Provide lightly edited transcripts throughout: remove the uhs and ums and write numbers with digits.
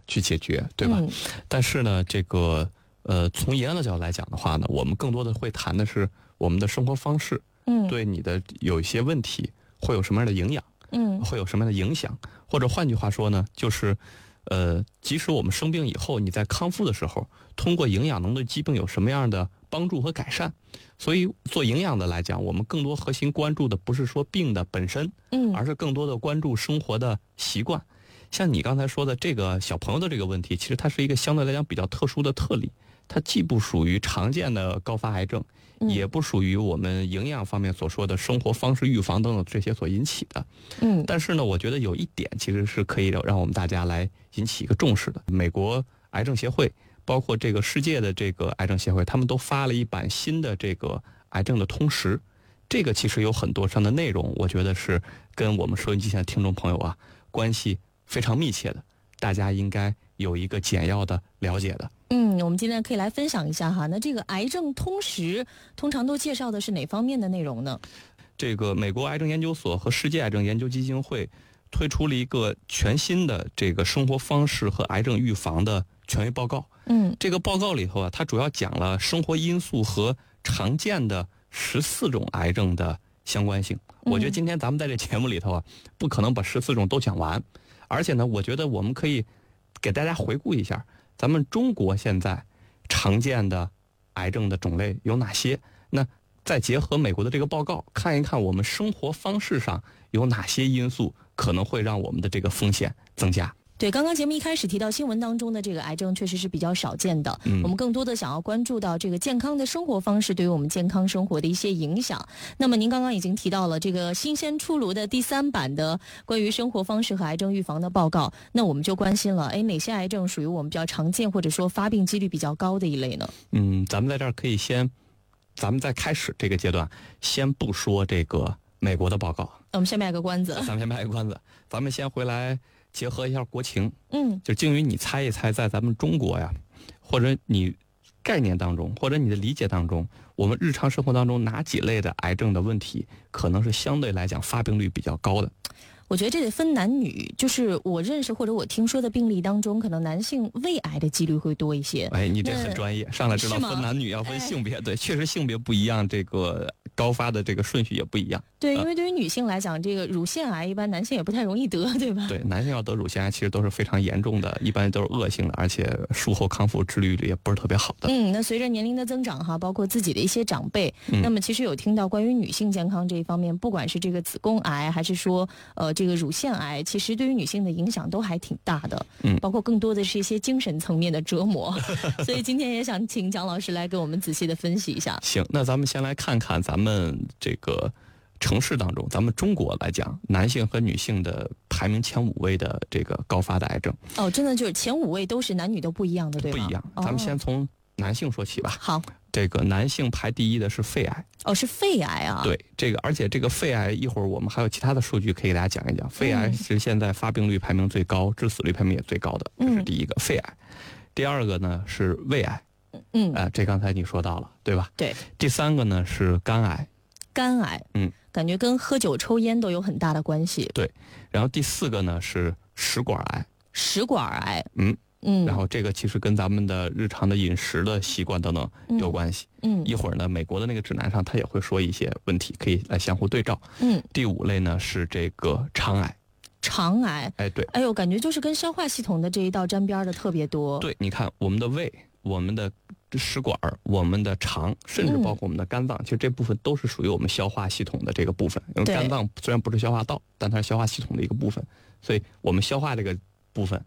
去解决，对吧？但是呢，这个从营养的角度来讲的话呢，我们更多的会谈的是我们的生活方式，对你的有一些问题会有什么样的营养，会有什么样的影响，或者换句话说呢，就是即使我们生病以后，你在康复的时候，通过营养能对疾病有什么样的帮助和改善？所以做营养的来讲，我们更多核心关注的不是说病的本身，而是更多的关注生活的习惯。像你刚才说的这个小朋友的这个问题，其实它是一个相对来讲比较特殊的特例，它既不属于常见的高发癌症，也不属于我们营养方面所说的生活方式预防等等这些所引起的。但是呢，我觉得有一点其实是可以让我们大家来引起一个重视的。美国癌症协会，包括这个世界的这个癌症协会，他们都发了一版新的这个癌症的通识。这个其实有很多上的内容，我觉得是跟我们收音机前的听众朋友啊关系非常密切的，大家应该有一个简要的了解的。 我们今天可以来分享一下哈。那这个癌症通识通常都介绍的是哪方面的内容呢？ 这个美国癌症研究所和世界癌症研究基金会推出了一个全新的这个生活方式和癌症预防的权威报告。这个报告里头啊，它主要讲了生活因素和常见的14种癌症的相关性。我觉得今天咱们在这节目里头啊，不可能把14种都讲完，而且呢，我觉得我们可以给大家回顾一下，咱们中国现在常见的癌症的种类有哪些？那再结合美国的这个报告，看一看我们生活方式上有哪些因素可能会让我们的这个风险增加。 对，刚刚节目一开始提到新闻当中的这个癌症确实是比较少见的，我们更多的想要关注到这个健康的生活方式对于我们健康生活的一些影响。那么您刚刚已经提到了这个新鲜出炉的第3版的关于生活方式和癌症预防的报告，那我们就关心了，哪些癌症属于我们比较常见或者说发病几率比较高的一类呢？ 咱们在这儿可以咱们在开始这个阶段先不说这个美国的报告， 我们先卖个关子。 咱们先回来结合一下国情，就静宇，你猜一猜，在咱们中国呀，或者你概念当中，或者你的理解当中，我们日常生活当中哪几类的癌症的问题，可能是相对来讲发病率比较高的？ 我觉得这得分男女，就是我认识或者我听说的病例当中，可能男性胃癌的几率会多一些。 你这很专业，上来知道分男女要分性别，对，确实性别不一样，这个高发的这个顺序也不一样。 对，因为对于女性来讲，这个乳腺癌一般男性也不太容易得，对吧？ 对，男性要得乳腺癌其实都是非常严重的，一般都是恶性的，而且术后康复治愈率也不是特别好的。 那随着年龄的增长哈，包括自己的一些长辈，那么其实有听到关于女性健康这一方面，不管是这个子宫癌还是说这个乳腺癌，其实对于女性的影响都还挺大的，包括更多的是一些精神层面的折磨。所以今天也想请蒋老师来给我们仔细的分析一下。 行，那咱们先来看看咱们这个城市当中，咱们中国来讲，男性和女性的排名前5位的这个高发的癌症。 真的就是前5位都是男女都不一样的，对吧？ 不一样。咱们先从男性说起吧。 好， 这个男性排第1的是肺癌。 是肺癌啊。 对，这个而且这个肺癌一会儿我们还有其他的数据可以给大家讲一讲。肺癌是现在发病率排名最高，致死率排名也最高的，这是第一个肺癌。第2个呢是胃癌。这刚才你说到了，对吧？ 对。 第3个呢是肝癌。 肝癌，感觉跟喝酒抽烟都有很大的关系。 对，然后第4个呢是食管癌。 食管癌， 然后这个其实跟咱们的日常的饮食的习惯等等有关系。一会儿呢，美国的那个指南上他也会说一些问题，可以来相互对照。第5类呢是这个肠癌。 肠癌， 对， 感觉就是跟消化系统的这一道沾边的特别多。 对，你看我们的胃、我们的食管、我们的肠，甚至包括我们的肝脏，其实这部分都是属于我们消化系统的这个部分。因为肝脏虽然不是消化道，但它是消化系统的一个部分，所以我们消化这个部分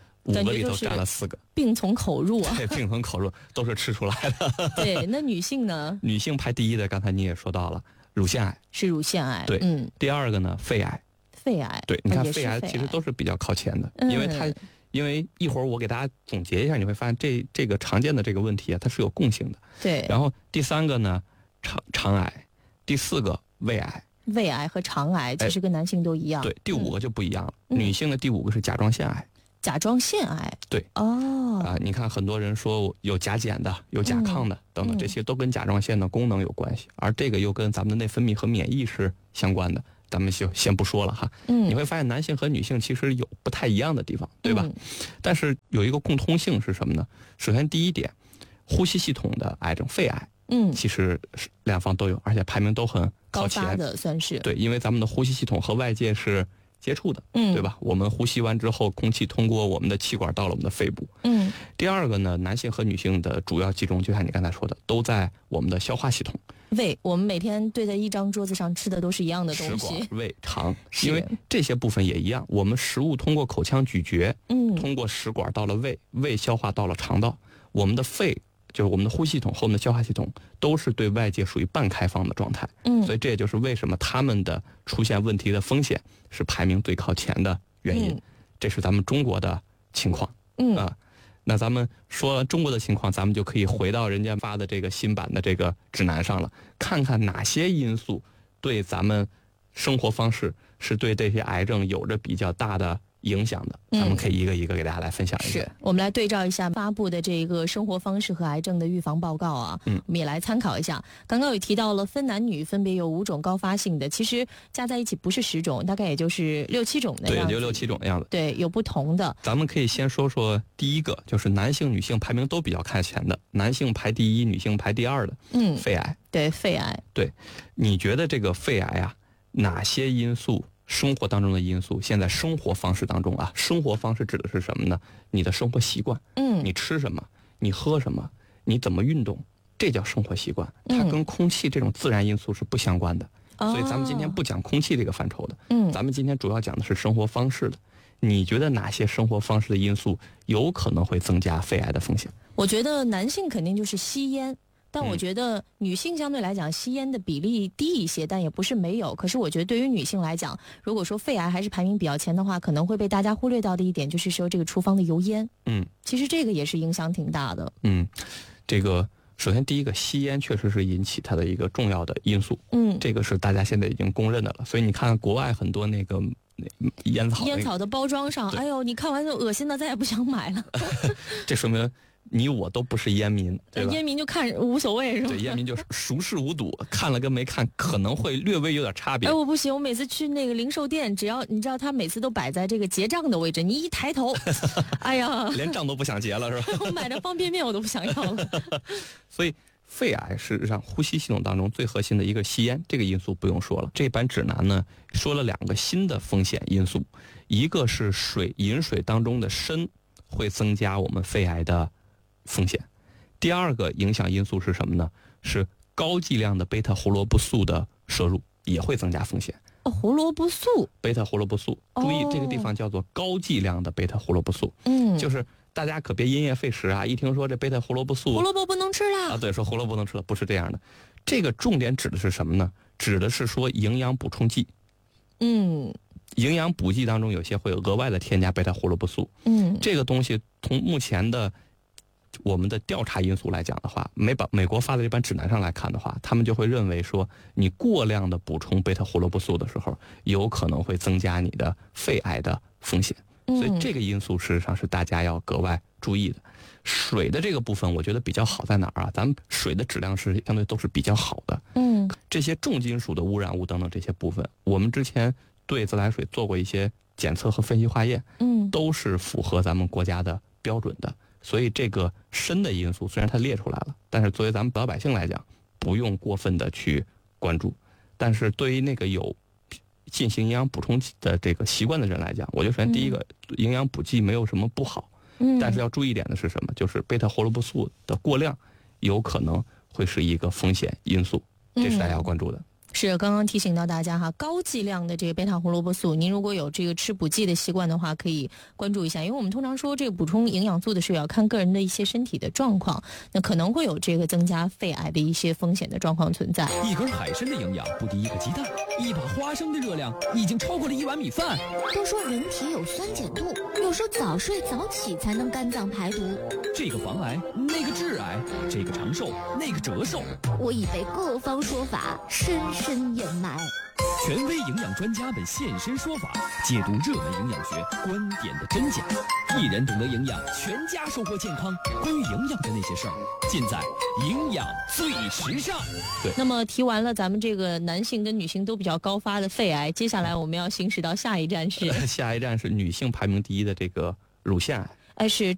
5个里头占了4个， 病从口入啊。 对，病从口入都是吃出来的。 对，那女性呢？ 女性排第1的，刚才你也说到了，乳腺癌。 是乳腺癌。 对，第2个呢，肺癌。 肺癌。 对，你看肺癌其实都是比较靠前的，因为一会儿我给大家总结一下，你会发现这个常见的这个问题啊，它是有共性的。 对。 然后第3个呢，肠癌；第4个胃癌。 胃癌和肠癌其实跟男性都一样。 对，第5个就不一样了。女性的第5个是甲状腺癌。 甲状腺癌。 对。你看很多人说有甲减的，有甲亢的等等，这些都跟甲状腺的功能有关系，而这个又跟咱们的内分泌和免疫是相关的。 咱们就先不说了哈。你会发现男性和女性其实有不太一样的地方，对吧？但是有一个共通性是什么呢？首先第一点，呼吸系统的癌症，肺癌，其实两方都有，而且排名都很靠前， 高发的算是。 对，因为咱们的呼吸系统和外界是接触的，对吧？我们呼吸完之后，空气通过我们的气管到了我们的肺部。第二个呢，男性和女性的主要集中，就像你刚才说的，都在我们的消化系统。 胃，我们每天对在一张桌子上吃的都是一样的东西。 食管、胃、肠，因为这些部分也一样，我们食物通过口腔咀嚼，通过食管到了胃，胃消化到了肠道，我们的肺。就是我们的呼吸系统和我们的消化系统都是对外界属于半开放的状态，所以这也就是为什么他们的出现问题的风险是排名最靠前的原因。这是咱们中国的情况，那咱们说了中国的情况，咱们就可以回到人家发的这个新版的这个指南上了，看看哪些因素对咱们生活方式是对这些癌症有着比较大的影响的，咱们可以一个一个给大家来分享一下。 是我们来对照一下发布的这个生活方式和癌症的预防报告啊，我们也来参考一下。刚刚有提到了分男女分别有5种高发性的，其实加在一起不是10种，大概也就是6、7种的样子。 对，就6、7种的样子。 对，有不同的。 咱们可以先说说第一个，就是男性、女性排名都比较靠前的，男性排第1，女性排第2的，肺癌。 对，肺癌。 对，你觉得这个肺癌啊，哪些因素？生活当中的因素，现在生活方式当中啊，生活方式指的是什么呢？你的生活习惯，你吃什么，你喝什么，你怎么运动，这叫生活习惯。它跟空气这种自然因素是不相关的，所以咱们今天不讲空气这个范畴的，咱们今天主要讲的是生活方式的。你觉得哪些生活方式的因素有可能会增加肺癌的风险？ 我觉得男性肯定就是吸烟。但我觉得女性相对来讲吸烟的比例低一些，但也不是没有。可是我觉得对于女性来讲，如果说肺癌还是排名比较前的话，可能会被大家忽略到的一点就是说这个厨房的油烟。其实这个也是影响挺大的。 这个首先第一个，吸烟确实是引起它的一个重要的因素。这个是大家现在已经公认的了。所以你看国外很多那个烟草的包装上，哎呦，你看完就恶心的，再也不想买了。 这说明你我都不是烟民，对吧？ 烟民就看无所谓是吧？ 对，烟民就是熟视无睹，看了跟没看可能会略微有点差别。 我不行，我每次去那个零售店，只要你知道他每次都摆在这个结账的位置，你一抬头，哎呀， 连账都不想结了是吧？ 我买的方便面我都不想要了。 所以肺癌事实上呼吸系统当中最核心的一个吸烟这个因素不用说了。这版指南呢说了2个新的风险因素，一个是饮水当中的砷会增加我们肺癌的风险，第2个影响因素是什么呢？是高剂量的贝塔胡萝卜素的摄入也会增加风险。 胡萝卜素， 贝塔胡萝卜素，注意这个地方叫做高剂量的贝塔胡萝卜素。就是大家可别因噎废食啊！一听说这贝塔胡萝卜素， 胡萝卜不能吃了啊！ 对，说胡萝卜不能吃了，不是这样的。这个重点指的是什么呢？指的是说营养补充剂。营养补剂当中有些会额外的添加贝塔胡萝卜素。这个东西从目前的我们的调查因素来讲的话，美国发的这版指南上来看的话，他们就会认为说，你过量的补充贝塔胡萝卜素的时候，有可能会增加你的肺癌的风险。所以这个因素事实上是大家要格外注意的。水的这个部分我觉得比较好在哪儿啊？咱们水的质量是相对都是比较好的。这些重金属的污染物等等这些部分，我们之前对自来水做过一些检测和分析化验，都是符合咱们国家的标准的。所以这个砷的因素虽然它列出来了，但是作为咱们老百姓来讲，不用过分的去关注。但是对于那个有进行营养补充的这个习惯的人来讲，我就首先第一个，营养补剂没有什么不好，但是要注意一点的是什么？就是贝塔胡萝卜素的过量有可能会是一个风险因素，这是大家要关注的。 是刚刚提醒到大家哈，高剂量的这个贝塔胡萝卜素，您如果有这个吃补剂的习惯的话，可以关注一下。因为我们通常说这个补充营养素的时候要看个人的一些身体的状况，那可能会有这个增加肺癌的一些风险的状况存在。 一根海参的营养不敌一个鸡蛋，一把花生的热量已经超过了1碗米饭。 都说人体有酸碱度，有时候早睡早起才能肝脏排毒。 这个防癌，那个致癌，这个长寿，那个折寿。 我已被各方说法深深掩埋。 权威营养专家们现身说法，解读热门营养学观点的真假。一人懂得营养，全家收获健康。关于营养的那些事儿，尽在营养最时尚。 对， 那么提完了咱们这个男性跟女性都比较高发的肺癌，接下来我们要行驶到下一站是下一站是女性排名第一的这个乳腺癌。 是